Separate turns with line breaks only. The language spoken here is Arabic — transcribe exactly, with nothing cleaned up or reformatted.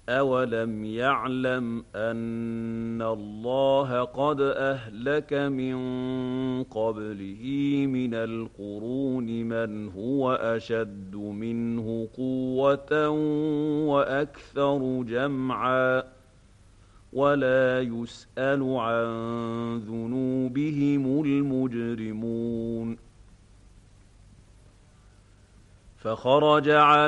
أَوَلَمْ يَعْلَمْ أَنَّ اللَّهَ قَدْ أَهْلَكَ مِن قَبْلِهِ مِنَ الْقُرُونِ مَنْ هُوَ أَشَدُّ مِنْهُ قُوَّةً وَأَكْثَرُ جَمْعًا وَلَا يُسْأَلُ عَن ذُنُوبِهِمُ الْمُجْرِمُونَ فَخَرَجَ